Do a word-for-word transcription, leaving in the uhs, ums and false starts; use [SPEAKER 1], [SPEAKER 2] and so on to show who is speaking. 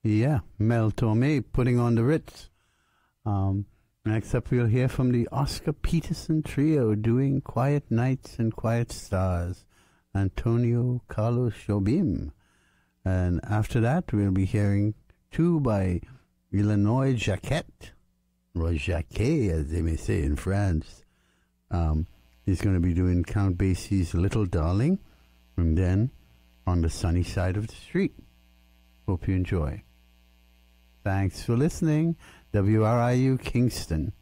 [SPEAKER 1] Yeah, Mel Torme putting on the Ritz. Um, next up, we'll hear from the Oscar Peterson Trio doing Quiet Nights and Quiet Stars, Antonio Carlos Jobim. And after that, we'll be hearing two by Illinois Jacquet, or Jacquet, as they may say in France. Um, he's going to be doing Count Basie's Little Darling, and then On the Sunny Side of the Street. Hope you enjoy. Thanks for listening. W R I U Kingston.